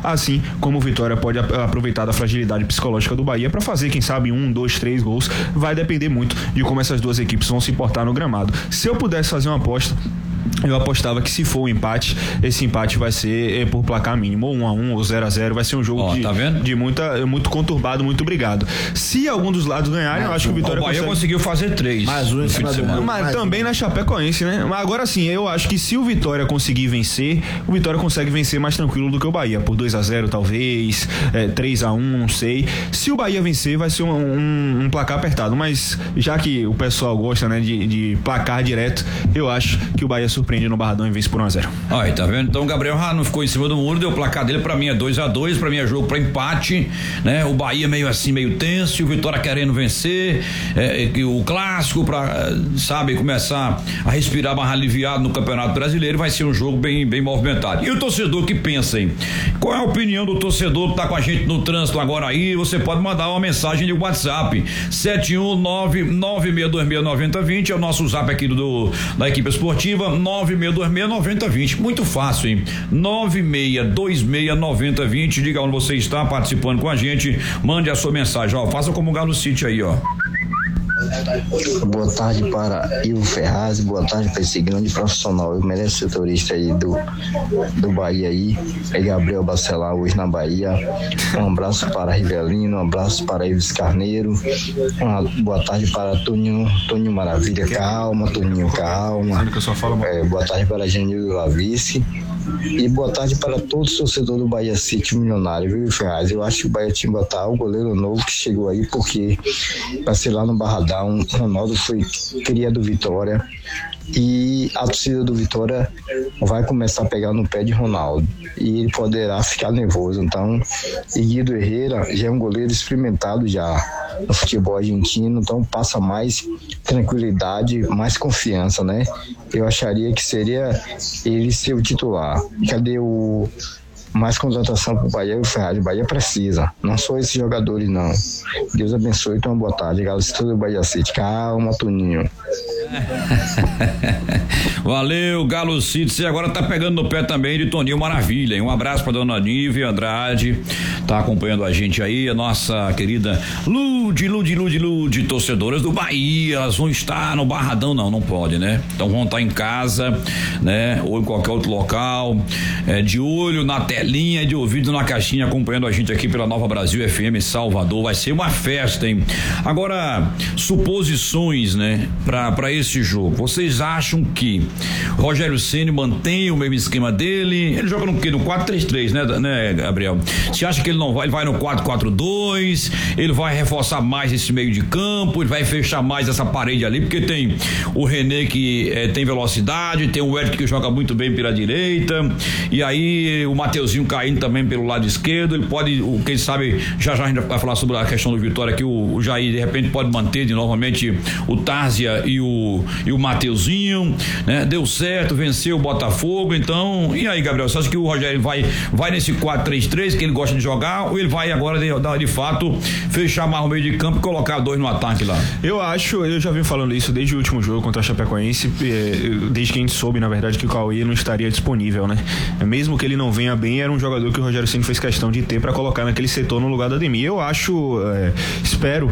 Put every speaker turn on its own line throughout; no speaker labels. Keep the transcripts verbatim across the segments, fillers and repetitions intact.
assim como o Vitória pode aproveitar da fragilidade psicológica do Bahia para fazer, quem sabe, um, dois, três gols. Vai depender muito de como essas duas equipes vão se portar no gramado. Se eu pudesse fazer uma aposta, eu apostava que se for um empate, esse empate vai ser é, por placar mínimo, ou um a um, ou zero a zero, vai ser um jogo
oh,
de,
tá vendo?
de muita, muito conturbado, muito brigado. Se algum dos lados ganharem, eu acho que o Vitória
o Bahia
consegue...
conseguiu fazer três.
Mais um em cima do
Mas
mais
também
um.
na Chapecoense, né? Mas agora sim, eu acho que se o Vitória conseguir vencer, o Vitória consegue vencer mais tranquilo do que o Bahia, por dois a zero talvez, é, três a um, não sei. Se o Bahia vencer, vai ser um, um, um placar apertado, mas já que o pessoal gosta, né, de, de placar direto, eu acho que o Bahia surpreende no Barradão e vence por um a zero.
Aí, tá vendo? Então o Gabriel ah, não ficou em cima do muro, deu o placar dele, pra mim é dois a dois, pra mim é jogo pra empate, né? O Bahia meio assim, meio tenso, o Vitória querendo vencer, é, é, o clássico pra, sabe, começar a respirar mais aliviado no Campeonato Brasileiro, vai ser um jogo bem, bem movimentado. E o torcedor que pensa, hein? Qual é a opinião do torcedor que tá com a gente no trânsito agora aí? Você pode mandar uma mensagem de WhatsApp, sete um nove nove seis dois seis nove zero dois zero, é o nosso zap aqui do, do da equipe esportiva, nove seis dois seis nove zero dois zero. Muito fácil, hein? nove seis dois seis nove zero dois zero. Diga onde você está participando com a gente. Mande a sua mensagem, ó. Faça como o Galo City aí, ó.
Boa tarde para Ivo Ferraz, boa tarde para esse grande profissional, o melhor setorista aí do, do Bahia aí, é Gabriel Bacelar, hoje na Bahia. Um abraço para Rivelino, um abraço para Ives Carneiro, uma boa tarde para Toninho, Toninho Maravilha, calma, Toninho, calma. É, boa tarde para Genildo Lavisque. E boa tarde para todos os torcedores do Bahia City Milionário, viu, Ferraz? Eu acho que o Bahia tinha que botar o goleiro novo que chegou aí, porque vai ser lá no Barradão, o Ronaldo foi cria do Vitória e a torcida do Vitória vai começar a pegar no pé de Ronaldo e ele poderá ficar nervoso. Então, e Guido Herrera já é um goleiro experimentado já no futebol argentino, então passa mais tranquilidade, mais confiança, né? Eu acharia que seria ele ser o titular. Cadê o mais contratação para o Bahia e o Ferrari? O Bahia precisa, não só esses jogadores não. Deus abençoe, então boa tarde, galera do Bahia City. Calma, Toninho.
Valeu, Galo City. E agora tá pegando no pé também de Toninho Maravilha, hein? Um abraço pra dona Nívia Andrade, tá acompanhando a gente aí, a nossa querida Lude, Lude, Lude, Lude, torcedoras do Bahia, elas vão estar no Barradão, não, não pode, né? Então vão estar em casa, né? Ou em qualquer outro local, é, de olho na telinha, de ouvido na caixinha, acompanhando a gente aqui pela Nova Brasil F M Salvador. Vai ser uma festa, hein? Agora, suposições, né? Pra, pra esse jogo. Vocês acham que Rogério Ceni mantém o mesmo esquema dele? Ele joga no quê? No quatro três três, né, né, Gabriel? Você acha que ele não vai? Ele vai no quatro quatro dois? Ele vai reforçar mais esse meio de campo? Ele vai fechar mais essa parede ali? Porque tem o René que eh, tem velocidade, tem o Eric que joga muito bem pela direita, e aí o Mateuzinho caindo também pelo lado esquerdo. Ele pode, o, quem sabe, já já a gente vai falar sobre a questão do Vitória, que o, o Jair de repente pode manter de novamente o Tárzia e o e o Mateuzinho, né? Deu certo, venceu o Botafogo, então, e aí, Gabriel, você acha que o Rogério vai, vai nesse quatro três três que ele gosta de jogar, ou ele vai agora de, de fato fechar mais o meio de campo e colocar dois no ataque lá?
Eu acho, eu já vim falando isso desde o último jogo contra a Chapecoense, desde que a gente soube, na verdade, que o Cauê não estaria disponível, né? Mesmo que ele não venha bem, era um jogador que o Rogério Ceni fez questão de ter para colocar naquele setor no lugar do Ademir. Eu acho, é, espero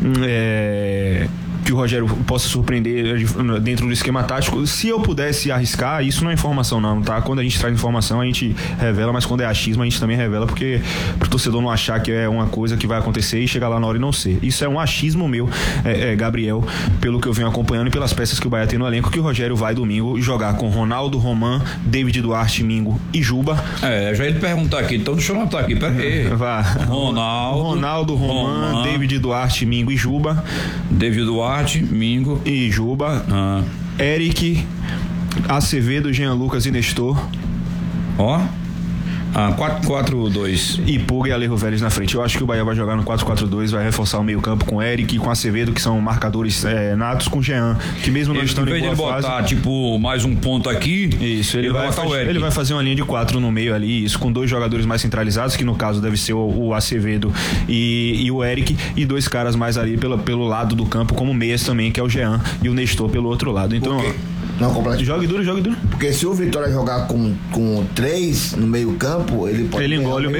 é, que o Rogério possa surpreender dentro do esquema tático. Se eu pudesse arriscar, isso não é informação não, tá? Quando a gente traz informação, a gente revela, mas quando é achismo, a gente também revela, porque pro torcedor não achar que é uma coisa que vai acontecer e chegar lá na hora e não ser. Isso é um achismo meu, é, é, Gabriel, pelo que eu venho acompanhando e pelas peças que o Bahia tem no elenco, que o Rogério vai domingo jogar com Ronaldo, Roman, David Duarte, Mingo e Juba.
É, já ia perguntar aqui, então deixa eu anotar aqui, peraí.
Vá.
Ronaldo,
Ronaldo, Roman, Roman, David Duarte, Mingo e Juba.
David Duarte, Mingo
e Juba.
Ah.
Eric, Acevedo, Jean Lucas e Nestor.
Ó. Ah, quatro quatro dois.
E Puga e Alejo Vélez na frente. Eu acho que o Bahia vai jogar no quatro quatro dois, vai reforçar o meio campo com Eric e com Acevedo, que são marcadores é, natos, com Jean, que mesmo não estando em boa fase...
Em vez de botar, tipo, mais um ponto aqui...
Isso, ele, ele vai, vai botar o Eric. Ele vai fazer uma linha de quatro no meio ali, isso, com dois jogadores mais centralizados, que no caso deve ser o, o Acevedo e, e o Eric, e dois caras mais ali pelo, pelo lado do campo, como meias também, que é o Jean e o Nestor pelo outro lado. Então...
Não, completamente.
Jogue duro, jogue duro.
Porque se o Vitória jogar com, com três no meio campo, ele pode...
Ele engole o meio